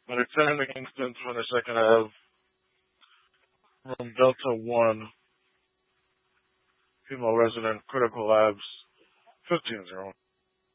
But extending Kingston 22nd Ave from Delta 1, female resident, Critical Labs, 15-0.